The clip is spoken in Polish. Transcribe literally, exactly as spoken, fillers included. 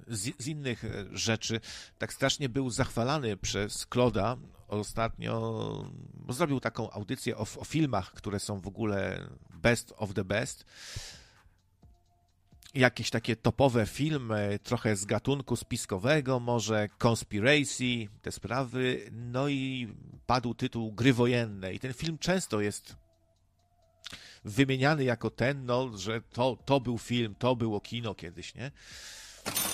z, z innych rzeczy. Tak strasznie był zachwalany przez Claude'a ostatnio, bo zrobił taką audycję o, o filmach, które są w ogóle best of the best. Jakieś takie topowe filmy, trochę z gatunku spiskowego, może Conspiracy, te sprawy, no i padł tytuł Gry wojenne i ten film często jest wymieniany jako ten, no, że to, to był film, to było kino kiedyś, nie?